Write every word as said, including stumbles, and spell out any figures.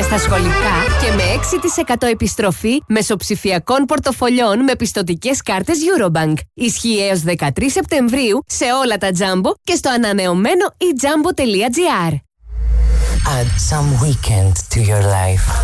Κέρδισε στα σχολικά και με έξι τοις εκατό επιστροφή μεσοψηφιακών πορτοφολιών με πιστωτικές κάρτες Eurobank. Ισχύει έως δεκατρείς Σεπτεμβρίου σε όλα τα Jumbo και στο ανανεωμένο e jumbo τελεία gr. Add some weekend to your life.